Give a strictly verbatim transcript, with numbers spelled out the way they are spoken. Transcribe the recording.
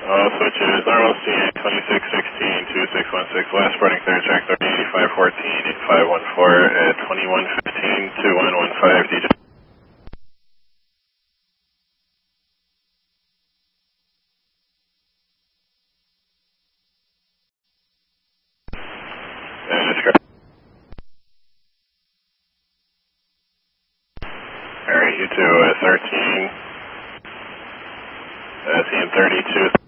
Uh, switches, R L C twenty-six sixteen, two six one six, last boarding third track thirty, eighty-five fourteen, eighty-five fourteen at twenty-one fifteen, two one one five, D J. And it's correct. Alright, you two, uh, thirteen, uh, team thirty-two.